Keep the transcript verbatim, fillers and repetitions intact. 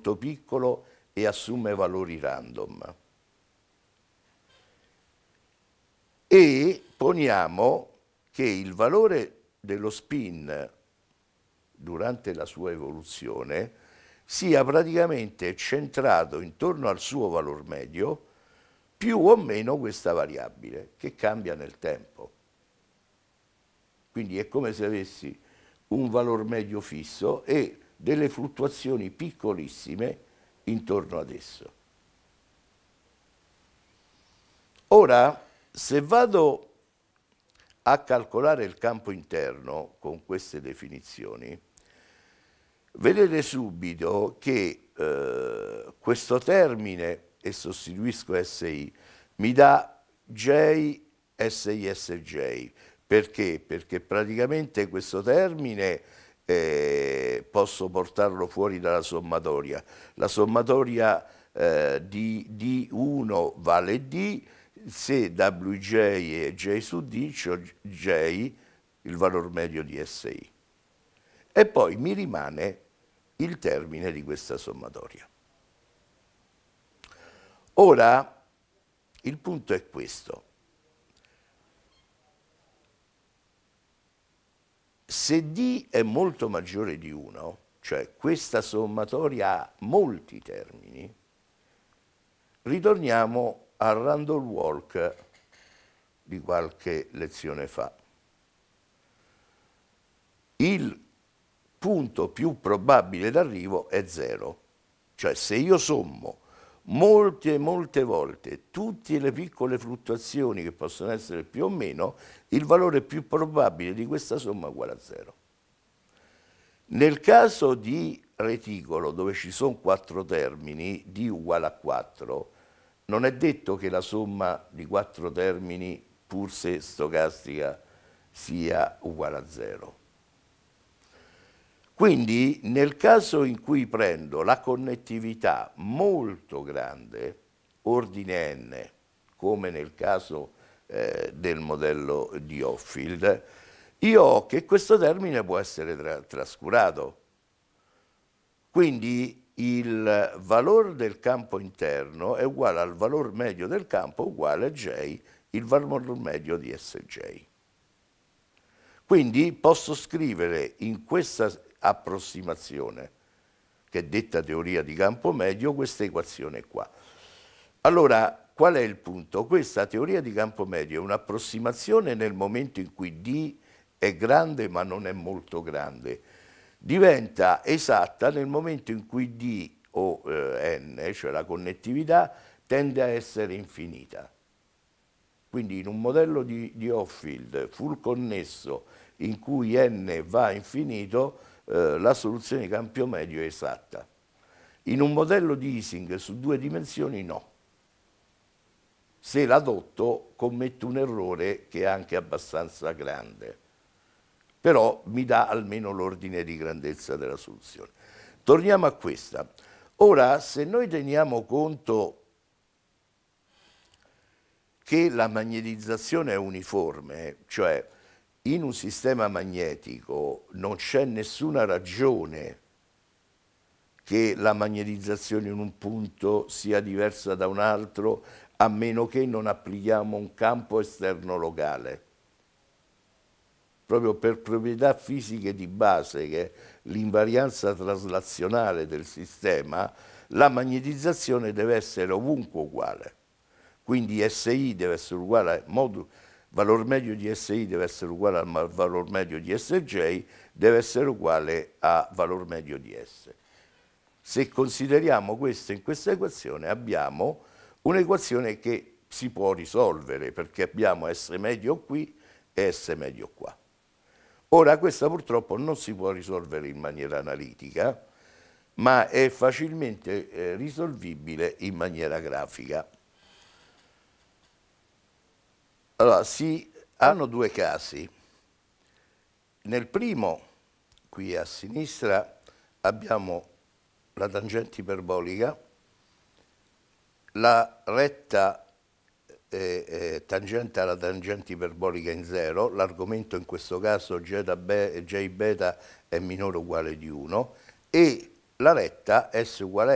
molto piccolo e assume valori random. E poniamo che il valore dello spin durante la sua evoluzione sia praticamente centrato intorno al suo valor medio, più o meno questa variabile, che cambia nel tempo. Quindi è come se avessi un valor medio fisso e delle fluttuazioni piccolissime intorno ad esso. Ora, se vado a calcolare il campo interno con queste definizioni, vedete subito che eh, questo termine, e sostituisco S I, mi dà J S I S J. Perché? Perché praticamente questo termine eh, posso portarlo fuori dalla sommatoria. La sommatoria eh, di D uno vale D, se W J è J su D, c'ho J, il valor medio di S I. E poi mi rimane il termine di questa sommatoria. Ora, il punto è questo. Se D è molto maggiore di uno, cioè questa sommatoria ha molti termini, ritorniamo al random walk di qualche lezione fa. Il punto più probabile d'arrivo è zero, cioè se io sommo molte molte volte tutte le piccole fluttuazioni che possono essere più o meno, il valore più probabile di questa somma è uguale a zero. Nel caso di reticolo, dove ci sono quattro termini, d uguale a quattro, non è detto che la somma di quattro termini, pur se stocastica, sia uguale a zero. Quindi nel caso in cui prendo la connettività molto grande, ordine n, come nel caso eh, del modello di Hopfield, io ho che questo termine può essere tra trascurato. Quindi il valore del campo interno è uguale al valore medio del campo uguale a J, il valore medio di S J. Quindi posso scrivere in questa approssimazione, che è detta teoria di campo medio, questa equazione qua. Allora, qual è il punto? Questa teoria di campo medio è un'approssimazione nel momento in cui D è grande ma non è molto grande. Diventa esatta nel momento in cui D o eh, N, cioè la connettività, tende a essere infinita. Quindi in un modello di, di Hopfield full connesso in cui n va a infinito, eh, la soluzione di campo medio è esatta. In un modello di Ising su due dimensioni no. Se l'adotto commetto un errore che è anche abbastanza grande, però mi dà almeno l'ordine di grandezza della soluzione. Torniamo a questa. Ora, se noi teniamo conto che la magnetizzazione è uniforme, cioè in un sistema magnetico non c'è nessuna ragione che la magnetizzazione in un punto sia diversa da un altro, a meno che non applichiamo un campo esterno locale. Proprio per proprietà fisiche di base, che è l'invarianza traslazionale del sistema, la magnetizzazione deve essere ovunque uguale. Quindi S I deve essere uguale a modulo, valor medio di S I deve essere uguale al valor medio di S J, deve essere uguale a valor medio di S. Se consideriamo questo in questa equazione, abbiamo un'equazione che si può risolvere, perché abbiamo S medio qui e S medio qua. Ora, questa purtroppo non si può risolvere in maniera analitica, ma è facilmente eh, risolvibile in maniera grafica. Allora, si hanno due casi. Nel primo, qui a sinistra, abbiamo la tangente iperbolica, la retta eh, eh, tangente alla tangente iperbolica in zero, l'argomento in questo caso J beta è minore o uguale di uno, e la retta S uguale